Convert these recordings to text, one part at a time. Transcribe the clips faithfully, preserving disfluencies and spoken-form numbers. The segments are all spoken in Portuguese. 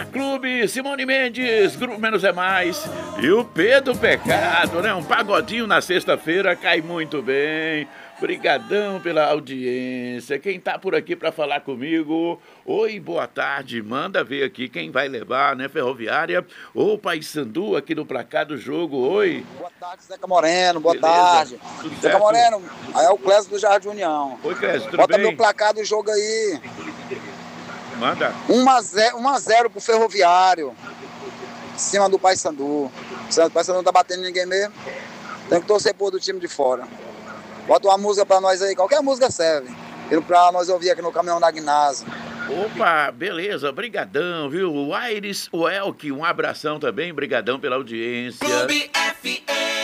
Esporte Clube, Simone Mendes, Grupo Menos é Mais e o Pedro Pecado, né? Um pagodinho na sexta-feira cai muito bem. Brigadão pela audiência. Quem tá por aqui para falar comigo? Oi, boa tarde. Manda ver aqui quem vai levar, né? Ferroviária ou Paysandu aqui no placar do jogo. Oi. Boa tarde, Zeca Moreno. Boa Beleza? tarde. Tudo Zeca certo? Moreno, aí é o Clésio do Jardim União. Oi, Clésio, tudo Bota bem? meu placar do jogo aí. Manda. um a zero pro Ferroviário. Em cima do Paysandu. O Paysandu não tá batendo ninguém mesmo. Tem que torcer por do time de fora. Bota uma música pra nós aí, qualquer música serve. Pra nós ouvir aqui no caminhão da Gnásio. Opa, beleza, brigadão, viu? O Aires, o Elke, um abração também, brigadão pela audiência. Clube F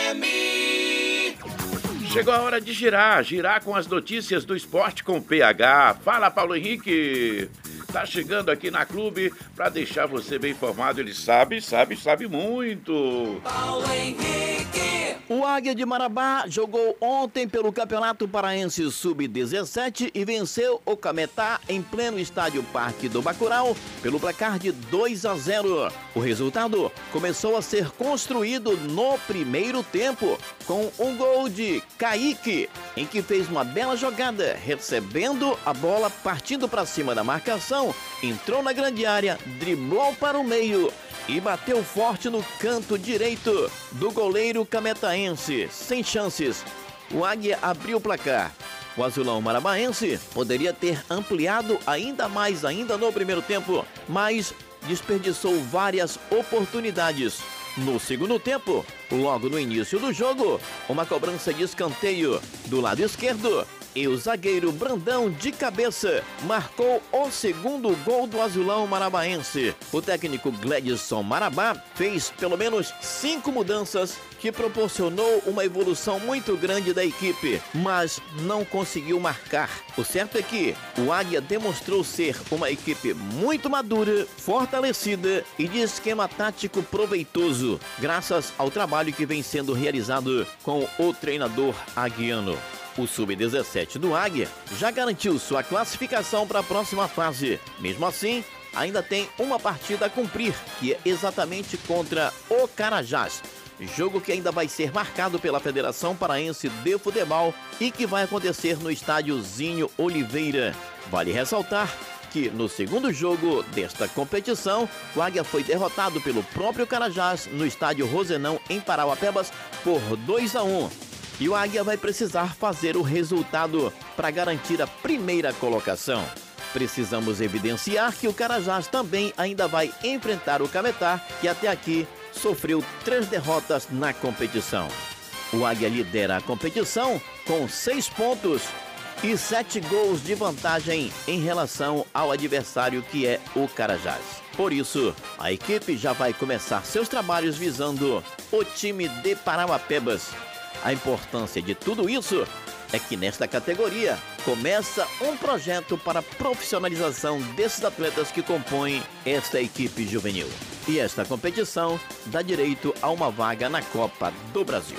M. Chegou a hora de girar, girar com as notícias do esporte com P H. Fala, Paulo Henrique. Tá chegando aqui na Clube pra deixar você bem informado. Ele sabe, sabe, sabe muito. Paulo Henrique. O Águia de Marabá jogou ontem pelo Campeonato Paraense sub dezessete e venceu o Cametá em pleno estádio Parque do Bacurau pelo placar de dois a zero. O resultado começou a ser construído no primeiro tempo com um gol de Kaique, em que fez uma bela jogada, recebendo a bola, partindo para cima da marcação, entrou na grande área, driblou para o meio e bateu forte no canto direito do goleiro cametaense, sem chances. O Águia abriu o placar. O azulão marabaense poderia ter ampliado ainda mais ainda no primeiro tempo, mas desperdiçou várias oportunidades. No segundo tempo, logo no início do jogo, uma cobrança de escanteio do lado esquerdo e o zagueiro Brandão, de cabeça, marcou o segundo gol do azulão marabaense. O técnico Gledson Marabá fez pelo menos cinco mudanças que proporcionou uma evolução muito grande da equipe, mas não conseguiu marcar. O certo é que o Águia demonstrou ser uma equipe muito madura, fortalecida e de esquema tático proveitoso, graças ao trabalho que vem sendo realizado com o treinador aguiano. O sub dezessete do Águia já garantiu sua classificação para a próxima fase. Mesmo assim, ainda tem uma partida a cumprir, que é exatamente contra o Carajás. Jogo que ainda vai ser marcado pela Federação Paraense de Futebol e que vai acontecer no estádio Zinho Oliveira. Vale ressaltar que no segundo jogo desta competição, o Águia foi derrotado pelo próprio Carajás no estádio Rosenão, em Parauapebas, por dois a um. E o Águia vai precisar fazer o resultado para garantir a primeira colocação. Precisamos evidenciar que o Carajás também ainda vai enfrentar o Cametá, que até aqui sofreu três derrotas na competição. O Águia lidera a competição com seis pontos e sete gols de vantagem em relação ao adversário, que é o Carajás. Por isso, a equipe já vai começar seus trabalhos visando o time de Parauapebas. A importância de tudo isso é que nesta categoria começa um projeto para a profissionalização desses atletas que compõem esta equipe juvenil. E esta competição dá direito a uma vaga na Copa do Brasil.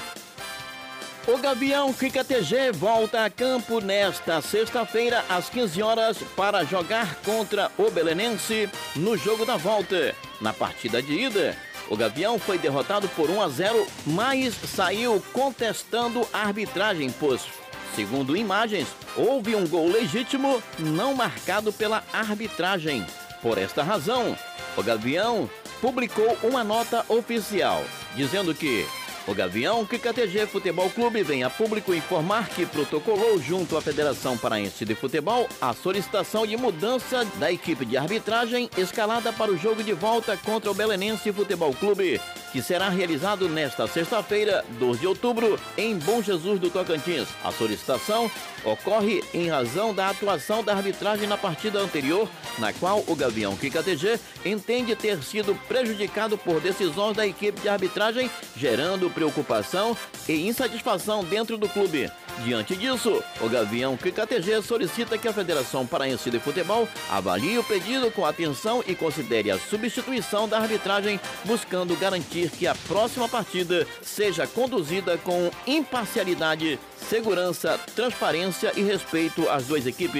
O Gavião Fica T G volta a campo nesta sexta-feira às quinze horas para jogar contra o Belenense no jogo da volta. Na partida de ida, o Gavião foi derrotado por um a zero, mas saiu contestando a arbitragem, pois, segundo imagens, houve um gol legítimo não marcado pela arbitragem. Por esta razão, o Gavião publicou uma nota oficial, dizendo que o Gavião Fica T G Futebol Clube vem a público informar que protocolou junto à Federação Paraense de Futebol a solicitação de mudança da equipe de arbitragem escalada para o jogo de volta contra o Belenense Futebol Clube, que será realizado nesta sexta-feira, dois de outubro, em Bom Jesus do Tocantins. A solicitação ocorre em razão da atuação da arbitragem na partida anterior, na qual o Gavião Fica T G entende ter sido prejudicado por decisões da equipe de arbitragem, gerando preocupação e insatisfação dentro do clube. Diante disso, o Gavião Fica T G solicita que a Federação Paraense de Futebol avalie o pedido com atenção e considere a substituição da arbitragem, buscando garantir que a próxima partida seja conduzida com imparcialidade, segurança, transparência e respeito às duas equipes.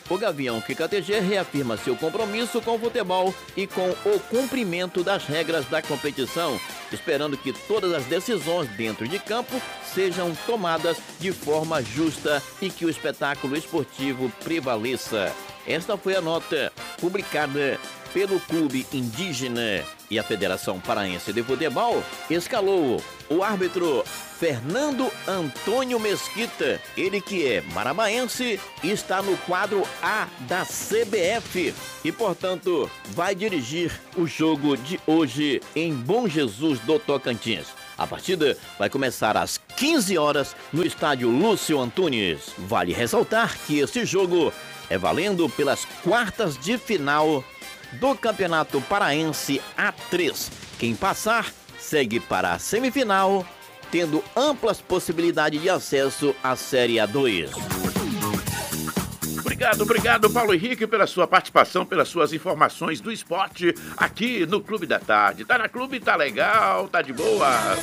o Gavião Kika T G reafirma seu compromisso com o futebol e com o cumprimento das regras da competição, esperando que todas as decisões dentro de campo sejam tomadas de forma justa e que o espetáculo esportivo prevaleça. Esta foi a nota publicada pelo Clube Indígena, e a Federação Paraense de Futebol escalou o árbitro Fernando Antônio Mesquita, ele que é marabaense e está no quadro A da C B F e, portanto, vai dirigir o jogo de hoje em Bom Jesus do Tocantins. A partida vai começar às quinze horas no estádio Lúcio Antunes. Vale ressaltar que esse jogo é valendo pelas quartas de final do Campeonato Paraense A três. Quem passar segue para a semifinal, tendo amplas possibilidades de acesso à Série A dois. Obrigado, obrigado, Paulo Henrique, pela sua participação, pelas suas informações do esporte aqui no Clube da Tarde. Tá na Clube, tá legal, tá de boa.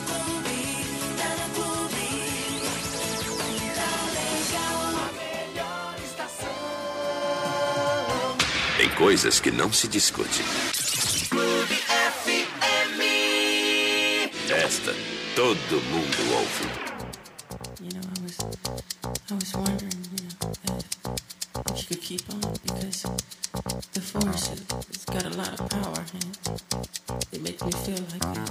Tem coisas que não se discute. Clube F M. Esta, todo mundo ouve. You know, I was, I was wondering, you know, if, if you could keep on, because the force has got a lot of power, and it makes me feel like